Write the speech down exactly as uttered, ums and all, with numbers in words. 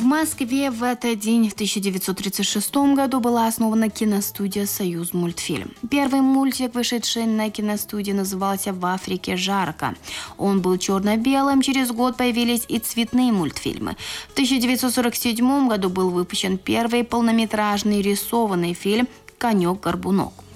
В Москве в этот день, в тысяча девятьсот тридцать шестом году, была основана киностудия «Союз мультфильм». Первый мультик, вышедший на киностудии, назывался «В Африке жарко». Он был черно-белым, через год появились и цветные мультфильмы. В тысяча девятьсот сорок седьмом году был выпущен первый полнометражный рисованный фильм «Конек-горбунок».